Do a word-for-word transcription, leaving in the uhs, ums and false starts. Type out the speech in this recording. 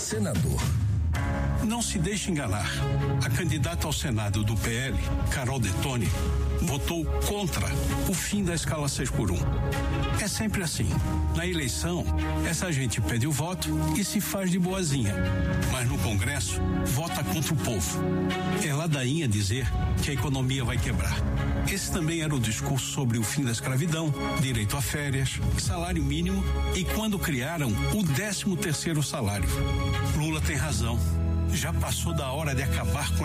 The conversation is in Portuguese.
senador. Não se deixe enganar. A candidata ao Senado do P L, Carol Detoni, votou contra o fim da escala seis por um. É sempre assim. Na eleição, essa gente pede o voto e se faz de boazinha. Mas no Congresso, vota contra o povo. É ladainha dizer que a economia vai quebrar. Esse também era o discurso sobre o fim da escravidão, direito a férias, salário mínimo e quando criaram o décimo terceiro salário. Lula tem razão. Já passou da hora de acabar com